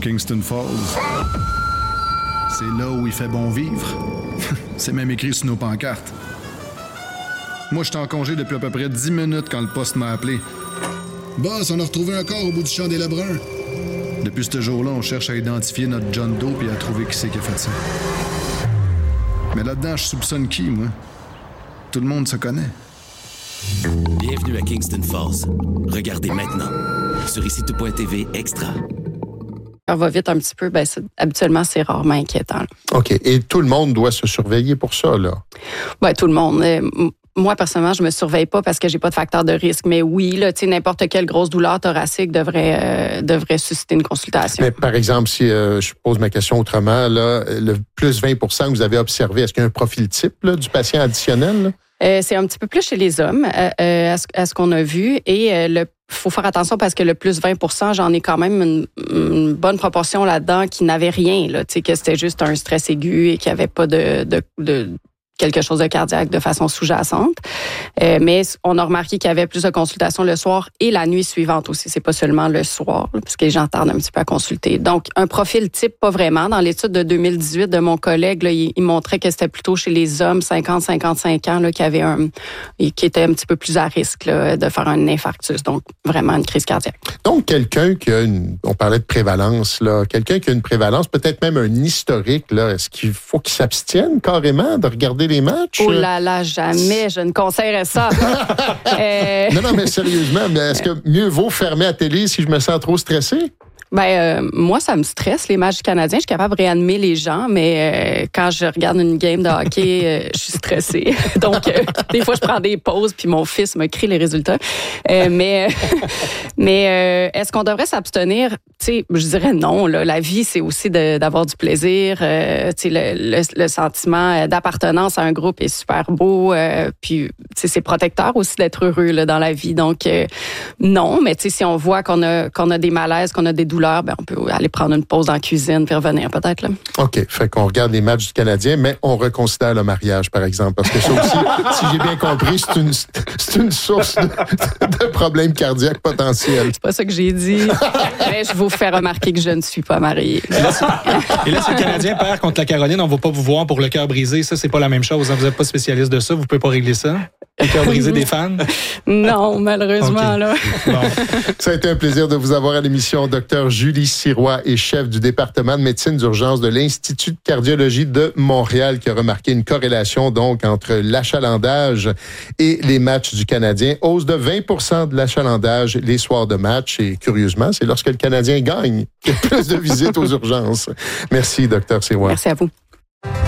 Kingston Falls. C'est là où il fait bon vivre. C'est même écrit sur nos pancartes. Moi, j'étais en congé depuis à peu près 10 minutes quand le poste m'a appelé. Boss, on a retrouvé un corps au bout du champ des Lebrun. Depuis ce jour-là, on cherche à identifier notre John Doe puis à trouver qui c'est qui a fait ça. Mais là-dedans, je soupçonne qui, moi? Tout le monde se connaît. Bienvenue à Kingston Falls. Regardez maintenant sur ICTout.tv Extra. On va vite un petit peu, habituellement, c'est rarement inquiétant. Là. OK. Et tout le monde doit se surveiller pour ça, là? Oui, tout le monde. Moi, personnellement, je me surveille pas parce que j'ai pas de facteur de risque. Mais oui, là, n'importe quelle grosse douleur thoracique devrait susciter une consultation. Mais par exemple, si je pose ma question autrement, là, le plus 20 que vous avez observé, est-ce qu'il y a un profil type là, du patient additionnel? Là? C'est un petit peu plus chez les hommes, à ce qu'on a vu. Et faut faire attention parce que le plus 20 j'en ai quand même une bonne proportion là-dedans qui n'avait rien, là, que c'était juste un stress aigu et qu'il n'y avait pas de quelque chose de cardiaque de façon sous-jacente. Mais on a remarqué qu'il y avait plus de consultations le soir et la nuit suivante aussi. C'est pas seulement le soir, là, parce que les gens tardent un petit peu à consulter. Donc, un profil type, pas vraiment. Dans l'étude de 2018 de mon collègue, là, il montrait que c'était plutôt chez les hommes 50-55 ans là, qui étaient un petit peu plus à risque là, de faire un infarctus. Donc, vraiment une crise cardiaque. Donc, quelqu'un qui a on parlait de prévalence, là, quelqu'un qui a une prévalence, peut-être même un historique, là, est-ce qu'il faut qu'il s'abstienne carrément de regarder les matchs? Oh là là, jamais je ne conseillerais ça. Non, mais sérieusement, est-ce que mieux vaut fermer la télé si je me sens trop stressé? Moi, ça me stresse, les matchs du Canadien. Je suis capable de réanimer les gens, mais quand je regarde une game de hockey, je suis stressée. Donc, des fois, je prends des pauses, puis mon fils me crie les résultats. Mais est-ce qu'on devrait s'abstenir? Tu sais, je dirais non. Là. La vie, c'est aussi d'avoir du plaisir. Tu sais, le sentiment d'appartenance à un groupe est super beau. Puis, tu sais, c'est protecteur aussi d'être heureux là, dans la vie. Donc, non. Mais tu sais, si on voit qu'on a des malaises, qu'on a des douleurs, on peut aller prendre une pause dans la cuisine puis revenir peut-être. Là. OK. Fait qu'on regarde les matchs du Canadien, mais on reconsidère le mariage, par exemple. Parce que ça aussi, si j'ai bien compris, c'est une source de problèmes cardiaques potentiels. C'est pas ça que j'ai dit. Mais je vous fais remarquer que je ne suis pas mariée. Et là, si le Canadien perd contre la Caroline, on ne va pas vous voir pour le cœur brisé. Ça, c'est pas la même chose. Vous n'êtes pas spécialiste de ça. Vous pouvez pas régler ça. Le cœur brisé des fans? Non, malheureusement. Okay. Là. Bon. Ça a été un plaisir de vous avoir à l'émission. Dr Julie Sirois est chef du département de médecine d'urgence de l'Institut de cardiologie de Montréal qui a remarqué une corrélation donc entre l'achalandage et les matchs du Canadien. Hausse de 20 de l'achalandage les soirs de match. Et curieusement, c'est lorsque le Canadien gagne qu'il y a plus de visites aux urgences. Merci, Dr Sirois. Merci à vous.